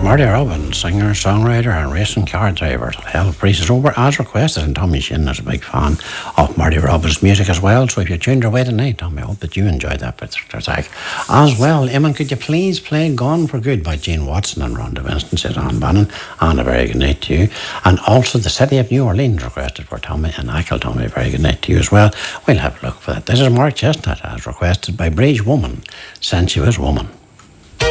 Marty Robbins, singer, songwriter, and racing car driver. Hell, Priest is over as requested, and Tommy Shin is a big fan of Marty Robbins' music as well. So if you tuned your way tonight, Tommy, I hope that you enjoyed that particular track as well. Eamon, could you please play Gone for Good by Gene Watson and Rhonda Winston, said Anne Bannon, and a very good night to you. And also the City of New Orleans requested for Tommy and Ackle. Tommy, a very good night to you as well. We'll have a look for that. This is Mark Chestnut as requested by Bridge Woman, Sensuous Woman.